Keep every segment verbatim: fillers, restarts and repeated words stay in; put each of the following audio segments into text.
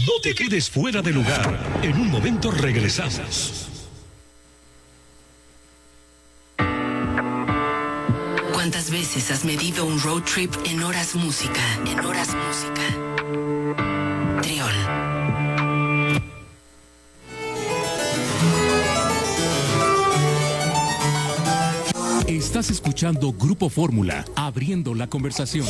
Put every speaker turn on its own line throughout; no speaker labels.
No te quedes fuera de lugar. En un momento regresamos.
¿Cuántas veces has medido un road trip en horas música? En horas música. Triol.
Estás escuchando Grupo Fórmula, abriendo la conversación.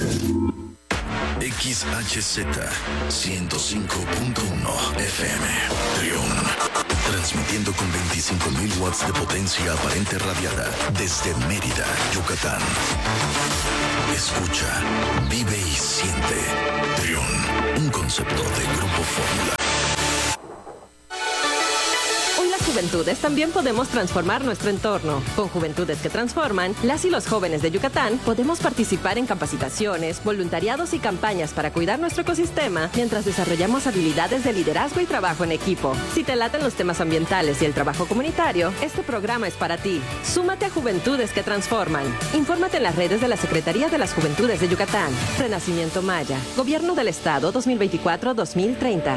X H Z ciento cinco punto uno F M, Trión. Transmitiendo con veinticinco mil watts de potencia aparente radiada desde Mérida, Yucatán. Escucha, vive y siente. Trión, un concepto de Grupo Fórmula.
Juventudes también podemos transformar nuestro entorno. Con Juventudes que Transforman, las y los jóvenes de Yucatán podemos participar en capacitaciones, voluntariados y campañas para cuidar nuestro ecosistema mientras desarrollamos habilidades de liderazgo y trabajo en equipo. Si te laten los temas ambientales y el trabajo comunitario, este programa es para ti. Súmate a Juventudes que Transforman. Infórmate en las redes de la Secretaría de las Juventudes de Yucatán. Renacimiento Maya. Gobierno del Estado dos mil veinticuatro a dos mil treinta.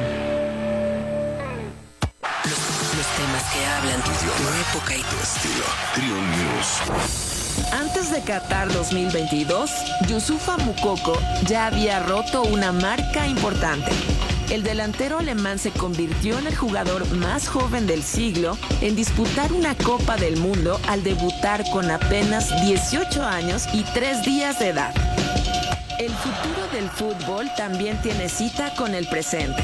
Que hablan tu idioma, tu época y
tu estilo. Trión News.
Antes de Qatar dos mil veintidós, Youssoufa Moukoko ya había roto una marca importante. El delantero alemán se convirtió en el jugador más joven del siglo en disputar una Copa del Mundo al debutar con apenas dieciocho años y tres días de edad. El futuro del fútbol también tiene cita con el presente.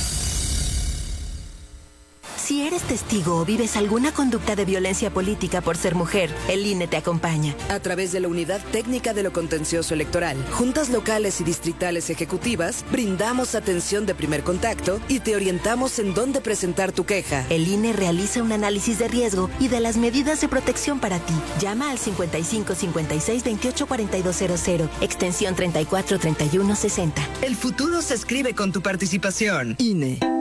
Si eres testigo o vives alguna conducta de violencia política por ser mujer, el I N E te acompaña.
A través de la Unidad Técnica de lo Contencioso Electoral, juntas locales y distritales ejecutivas, brindamos atención de primer contacto y te orientamos en dónde presentar tu queja.
El I N E realiza un análisis de riesgo y de las medidas de protección para ti. Llama al cincuenta y cinco cincuenta y seis veintiocho cuarenta y dos cero cero, extensión treinta y cuatro treinta y uno sesenta.
El futuro se escribe con tu participación. I N E.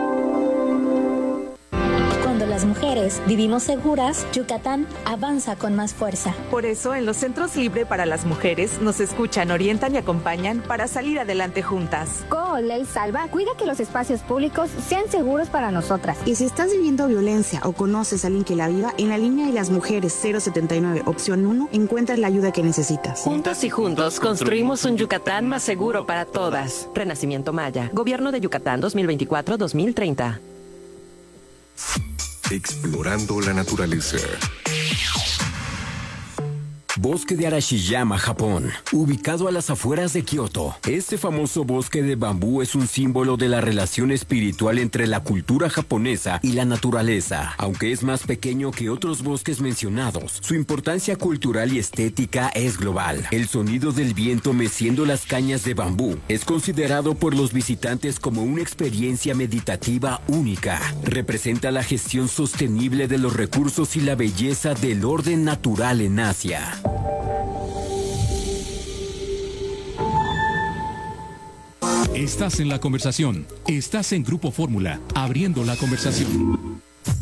Cuando las mujeres vivimos seguras, Yucatán avanza con más fuerza.
Por eso, en los Centros Libre para las Mujeres nos escuchan, orientan y acompañan para salir adelante juntas.
Co Ley Salva cuida que los espacios públicos sean seguros para nosotras.
Y si estás viviendo violencia o conoces a alguien que la viva, en la línea de las mujeres cero setenta y nueve, opción uno, encuentras la ayuda que necesitas.
Juntas y juntos construimos un Yucatán más seguro para todas. Renacimiento Maya. Gobierno de Yucatán dos mil veinticuatro a dos mil treinta.
Explorando la naturaleza.
Bosque de Arashiyama, Japón, ubicado a las afueras de Kioto. Este famoso bosque de bambú es un símbolo de la relación espiritual entre la cultura japonesa y la naturaleza. Aunque es más pequeño que otros bosques mencionados, su importancia cultural y estética es global. El sonido del viento meciendo las cañas de bambú es considerado por los visitantes como una experiencia meditativa única. Representa la gestión sostenible de los recursos y la belleza del orden natural en Asia.
Estás en la conversación. Estás en Grupo Fórmula, abriendo la conversación.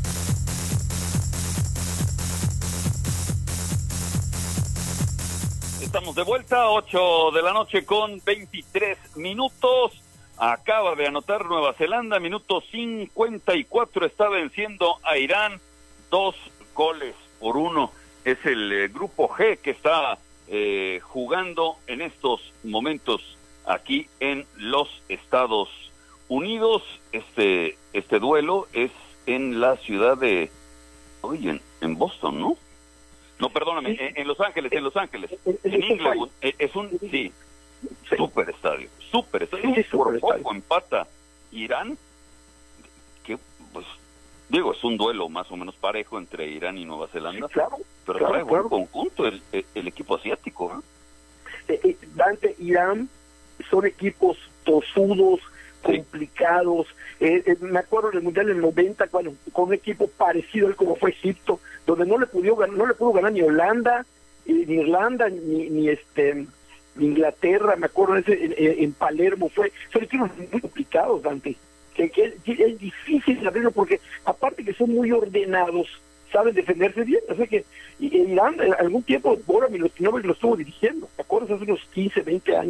Estamos de vuelta, ocho de la noche con veintitrés minutos. Acaba de anotar Nueva Zelanda, minuto cincuenta y cuatro, está venciendo a Irán, dos goles por uno. Es el eh, grupo G que está eh, jugando en estos momentos aquí en los Estados Unidos. Este este duelo es en la ciudad de, oye, en, en Boston, ¿no? No, perdóname, en, en Los Ángeles, en Los Ángeles, en Inglewood. Es un, sí, super estadio, super estadio. Por poco empata Irán, que pues digo, es un duelo más o menos parejo entre Irán y Nueva Zelanda, sí, claro, pero claro, trae claro. buen conjunto el, el, el equipo asiático, ¿eh?
Eh, eh, Dante, Irán son equipos tosudos, complicados. Sí. Eh, eh, me acuerdo del Mundial del noventa, cuando con un equipo parecido al como fue Egipto, donde no le pudo ganar, no le pudo ganar ni Holanda, eh, ni Irlanda, ni, ni este ni Inglaterra. Me acuerdo ese, en, en Palermo, fue son equipos muy complicados, Dante. Que, que es, que es difícil abrirlo porque aparte que son muy ordenados, saben defenderse bien. O sea que y, y Irán algún tiempo, ahora Milutinovic lo estuvo dirigiendo, ¿te acuerdas? Hace unos quince, veinte años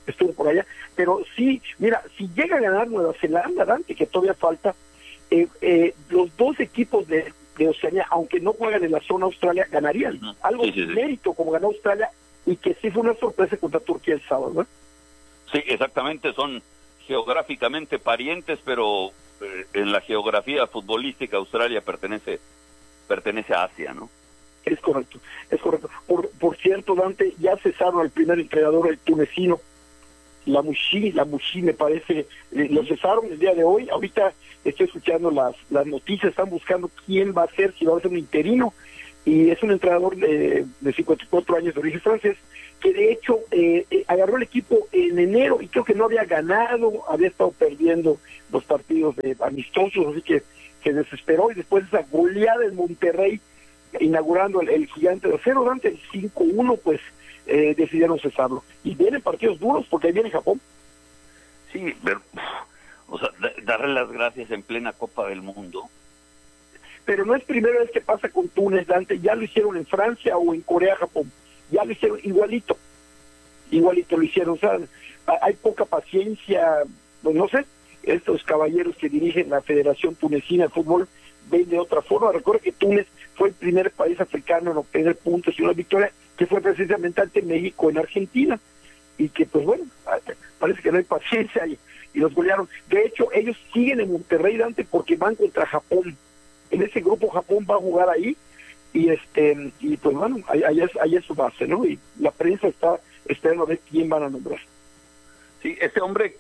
estuvo por allá, pero sí, mira, si llega a ganar Nueva Zelanda, Dante, que todavía falta, eh, eh, los dos equipos de, de Oceanía, aunque no juegan en la zona Australia, ganarían. Uh-huh. Algo sí, sí, sí. mérito como ganó Australia, y que sí fue una sorpresa contra Turquía el sábado, ¿no?
Sí, exactamente, son geográficamente parientes, pero eh, en la geografía futbolística Australia pertenece pertenece a Asia, ¿no?
Es correcto, es correcto. Por, por cierto, Dante, ya cesaron al primer entrenador, el tunecino, la Mushi, la Mushi me parece, eh, lo cesaron el día de hoy. Ahorita estoy escuchando las las noticias, están buscando quién va a ser, si va a ser un interino, y es un entrenador de, de cincuenta y cuatro años de origen francés, que de hecho eh, eh, agarró el equipo en enero y creo que no había ganado, había estado perdiendo los partidos de amistosos, así que se desesperó, y después de esa goleada en Monterrey, inaugurando el, el gigante de acero, Dante, el cinco uno, pues eh, decidieron cesarlo. Y vienen partidos duros, porque ahí viene Japón.
Sí, pero, o sea, darle las gracias en plena Copa del Mundo.
Pero no es primera vez que pasa con Túnez, Dante, ya lo hicieron en Francia o en Corea, Japón, ya lo hicieron igualito, igualito lo hicieron, o sea, hay poca paciencia, pues no sé, estos caballeros que dirigen la Federación Tunecina de Fútbol ven de otra forma. Recuerda que Túnez fue el primer país africano en obtener puntos y una victoria, que fue precisamente ante México en Argentina, y que pues bueno, parece que no hay paciencia y, y los golearon. De hecho, ellos siguen en Monterrey, Dante, porque van contra Japón. En ese grupo Japón va a jugar ahí, y este y pues bueno, ahí, ahí, es, ahí es su base, ¿no? Y la prensa está esperando a ver quién van a nombrar.
Sí, ese hombre,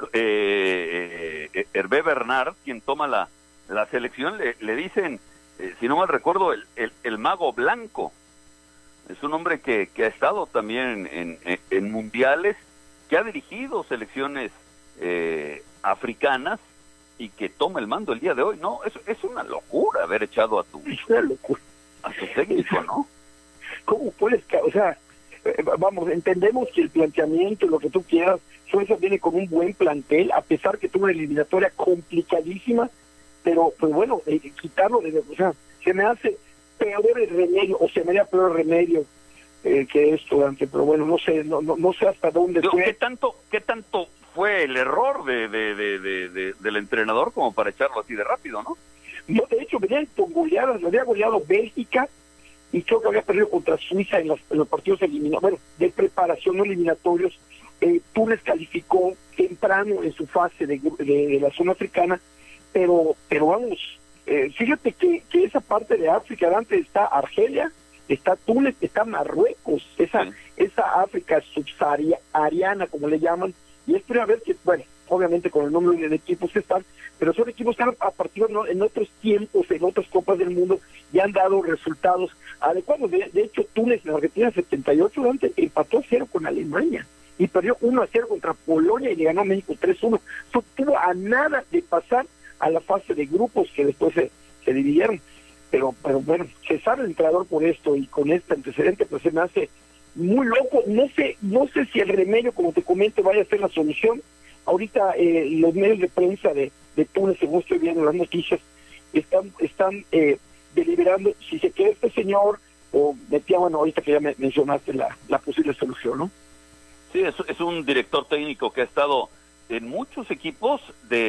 eh, eh, Hervé Bernard, quien toma la, la selección, le, le dicen, eh, si no mal recuerdo, el, el, el mago blanco. Es un hombre que, que ha estado también en, en, en mundiales, que ha dirigido selecciones eh, africanas, y que toma el mando el día de hoy. No, es, es una locura haber echado a tu,
es una locura.
a tu técnico, ¿no?
¿Cómo puedes, o sea, eh, vamos, entendemos que el planteamiento, lo que tú quieras, Suecia viene con un buen plantel, a pesar que tuvo una eliminatoria complicadísima, pero pues bueno, eh, quitarlo, de, o sea, se me hace peor el remedio, o se me haría peor el remedio eh, que esto, Dante, pero bueno, no sé, no, no, no sé hasta dónde
Yo,
fue.
¿Qué tanto, qué tanto fue el error de, de, de, de, de del entrenador como para echarlo así de rápido, no?
No, de hecho, venían con goleadas, había goleado Bélgica, y creo que había perdido contra Suiza en los, en los partidos eliminatorios, bueno, de preparación no eliminatorios. Eh, Túnez calificó temprano en su fase de, de, de la zona africana, pero pero vamos, eh, fíjate que, que esa parte de África, antes está Argelia, está Túnez, está Marruecos, esa sí. esa África subsahariana, como le llaman, y es primera vez que, bueno, obviamente con el número de equipos que están, pero son equipos que han partido en otros tiempos, en otras copas del mundo, y han dado resultados adecuados. De, de hecho, Túnez en Argentina setenta y ocho, antes empató a cero con Alemania, y perdió uno a cero contra Polonia, y le ganó a México tres uno. So, tuvo a nada de pasar a la fase de grupos, que después se, se dividieron. Pero, pero bueno, cesar el entrenador por esto, y con este antecedente, pues se me hace muy loco. No sé, no sé si el remedio, como te comento, vaya a ser la solución. Ahorita eh, los medios de prensa de, de Túnez, según estoy viendo las noticias, están están eh, deliberando si se queda este señor o metía, bueno, ahorita que ya me mencionaste la, la posible solución, ¿no?
Sí, es, es un director técnico que ha estado en muchos equipos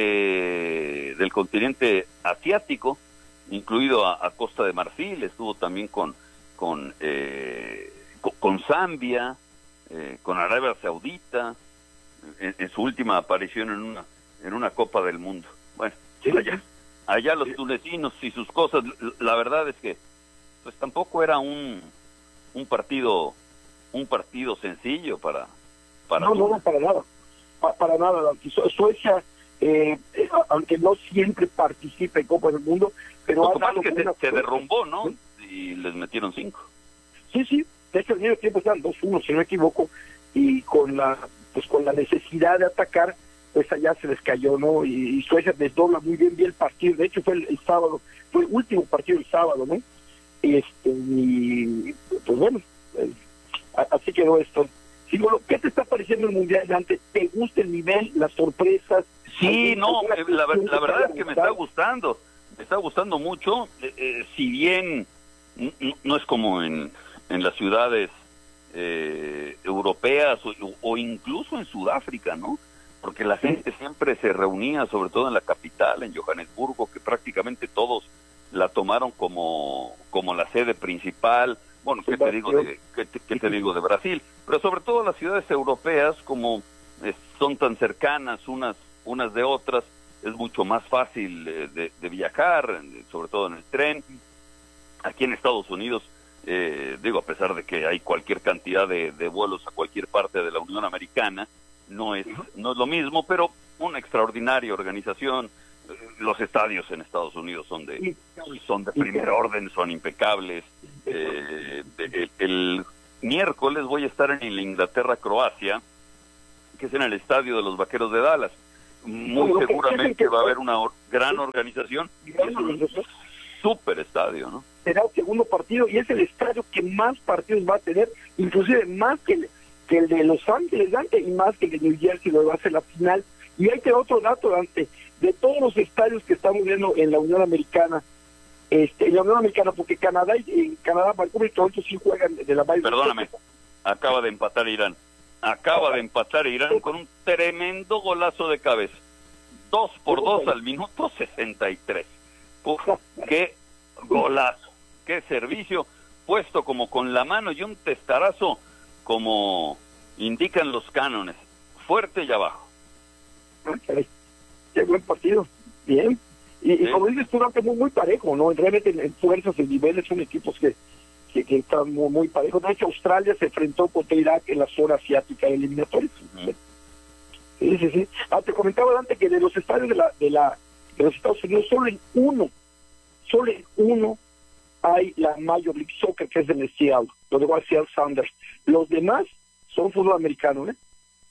de del continente asiático, incluido a, a Costa de Marfil, estuvo también con con eh, con, con Zambia, eh, con Arabia Saudita, En, en su última aparición en una en una Copa del Mundo. Bueno, sí, allá, allá los sí. tunecinos y sus cosas, la verdad es que pues tampoco era un un partido un partido sencillo para para
no, no, no, para nada, para, para nada. Suecia, eh, aunque no siempre participa en Copa del Mundo, pero
lo que pasa es que se, se derrumbó, ¿no? ¿Sí? Y les metieron cinco.
Sí, sí, de hecho el medio tiempo están dos uno, si no me equivoco, y con la pues con la necesidad de atacar, pues allá se les cayó, ¿no? Y, y Suecia desdobla muy bien, bien el partido. De hecho fue el, el sábado, fue el último partido el sábado, ¿no? Y este, y pues bueno, eh, así quedó esto. Sí, bueno, ¿qué te está pareciendo el Mundial, Dante? ¿Te gusta el nivel, las sorpresas?
Sí, no, eh, la, la verdad es que me está gustando, me está gustando mucho, eh, eh, si bien no, no es como en, en las ciudades eh, europeas o, o incluso en Sudáfrica, ¿no? Porque la gente siempre se reunía, sobre todo en la capital, en Johannesburgo, que prácticamente todos la tomaron como, como la sede principal. Bueno, ¿qué te digo de, qué te, qué te digo de Brasil? Pero sobre todo las ciudades europeas, como eh, son tan cercanas unas, unas de otras, es mucho más fácil eh, de, de viajar, sobre todo en el tren. Aquí en Estados Unidos, eh, digo, a pesar de que hay cualquier cantidad de, de vuelos a cualquier parte de la Unión Americana, no es, no es lo mismo, pero una extraordinaria organización. Los estadios en Estados Unidos son de son de primer orden, son impecables. Eh, el, el miércoles voy a estar en la Inglaterra-Croacia, que es en el estadio de los Vaqueros de Dallas. Muy seguramente va a haber una or gran organización. Y es un super estadio, ¿no?
Será el segundo partido y es el estadio que más partidos va a tener, inclusive más que el, que el de Los Ángeles, Dante, y más que el de New Jersey, lo va a ser la final. Y hay que otro dato, Dante, de todos los estadios que estamos viendo en la Unión Americana, este, en la Unión Americana, porque Canadá y en Canadá, Vancouver y Toronto sí juegan de la Bahía.
Perdóname, acaba de empatar Irán. Acaba de empatar Irán con un tremendo golazo de cabeza. Dos por dos al minuto sesenta y tres. Uf, qué golazo, qué servicio, puesto como con la mano y un testarazo, como indican los cánones, fuerte y abajo.
Okay. Qué buen partido, bien. Y, sí. y como dices tú, muy, muy parejo, ¿no? Realmente en, en fuerzas, en niveles, son equipos que, que, que están muy, muy parejos. De hecho, Australia se enfrentó contra Irak en la zona asiática eliminatoria. Uh-huh. Sí, sí, sí. Ah, te comentaba antes que de los estadios de la, de la de los Estados Unidos, solo en uno, solo en uno hay la Major League Soccer, que es en el Seattle, lo de Seattle Sounders. Los demás son fútbol americano, ¿eh?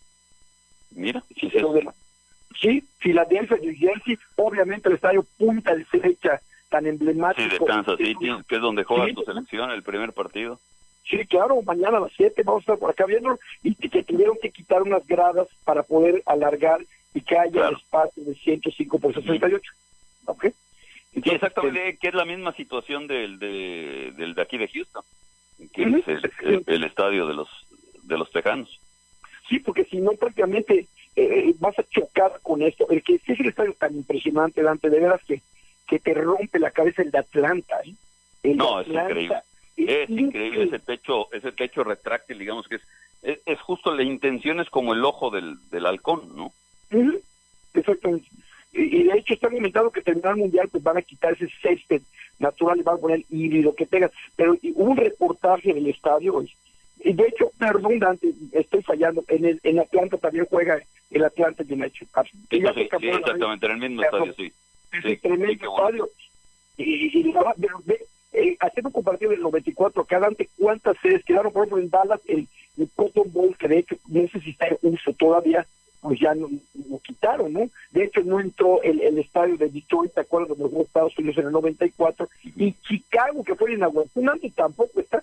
Mira,
sí, sí, sí, Filadelfia, New Jersey, obviamente el estadio Punta de Flecha, tan emblemático.
Sí, de Kansas City, que es donde juega sí, tu selección, el primer partido.
Sí, claro, mañana a las siete vamos a estar por acá viéndolo, y que tuvieron que quitar unas gradas para poder alargar y que haya claro. espacio de ciento cinco por sesenta y ocho. ¿Ok?
Entonces, sí, exactamente, el, que es la misma situación del de, del de aquí de Houston, que uh-huh. es el, el, el estadio de los de los Tejanos.
Sí, porque si no prácticamente eh, vas a chocar con esto. El que sí es el estadio tan impresionante, Dante, de veras que, que te rompe la cabeza el de Atlanta. ¿eh? El
no,
de
Atlanta, es increíble. Es, es increíble ese techo, ese techo retráctil, digamos que es, es, es justo la intención, es como el ojo del, del halcón, ¿no?
Uh-huh. Exactamente. Y, y de hecho está argumentado que terminal mundial pues van a quitar ese césped natural y van a poner híbrido que tengan. Pero y, hubo un reportaje del estadio, y, y de hecho, perdón Dante, estoy fallando, en el en Atlanta también juega el Atlanta United.
Sí, sí, sí, exactamente, en el mismo estadio, sí.
Es
sí,
un tremendo
sí, bueno.
estadio. Y, y la, de, de, eh, haciendo un comparativo del noventa y cuatro, acá Dante, ¿cuántas sedes quedaron? Por ejemplo, en Dallas, el, el Cotton Bowl, que de hecho no sé si está en uso todavía, pues ya no, lo quitaron, ¿no? De hecho, no entró el, el estadio de Detroit, ¿te acuerdas? De los Estados Unidos en el noventa y cuatro, y Chicago, que fue inaugurado, tampoco está.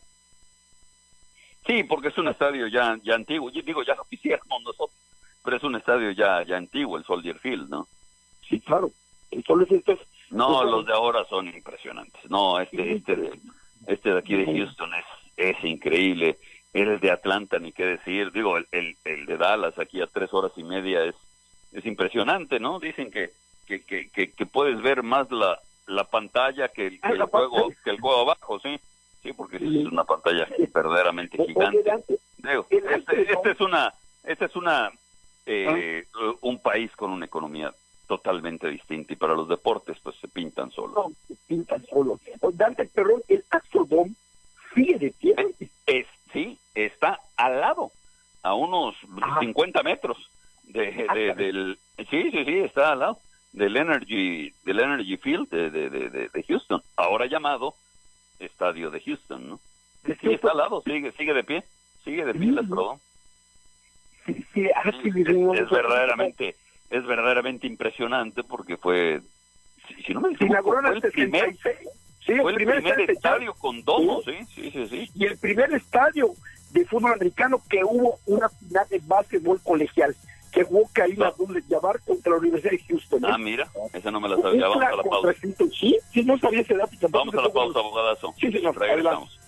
Sí, porque es un estadio ya ya antiguo. Yo digo, ya lo quisiéramos nosotros, pero es un estadio ya ya antiguo, el Soldier Field, ¿no?
Sí, claro. Entonces, estos,
no, estos... los de ahora son impresionantes. No, este este de, este de aquí de Houston es es increíble. El de Atlanta, ni qué decir. Digo, el, el, el de Dallas, aquí a tres horas y media, es es impresionante, ¿no? Dicen que que, que, que, que puedes ver más la, la pantalla que el, que el juego que el juego abajo, ¿sí? Sí, porque sí. es una pantalla verdaderamente gigante. Digo, este, este es una, este es una, eh, ¿Ah? un país con una economía totalmente distinta, y para los deportes, pues se pintan solos.
No, se pintan solos. Dante, perdón, el Astrodome sigue de pie.
Es, es, sí, está al lado, a unos Ajá. cincuenta metros de, de, del, sí, sí, sí, está al lado del Energy, del Energy Field de, de, de, de Houston, ahora llamado Estadio de Houston, ¿no? Sí, está al lado, sigue, sigue de pie, sigue de pie el Astrodome.
Sí, sí,
sí, es, es verdaderamente, es verdaderamente impresionante, porque fue, si, si no me equivoco, fue el primer,
sí,
fue
el
el
primer,
primer estadio con domo, sí, sí, sí, sí.
Y el primer estadio de fútbol americano que hubo una final de básquetbol colegial, que jugó Karim Abdul-Jabbar contra la Universidad de Houston. ¿eh?
Ah, mira, esa no me la sabía. Vamos a la pausa.
Sí, sí, no sabía ese dato.
Vamos a la pausa, abogadazo.
Sí, señor.
Regresamos.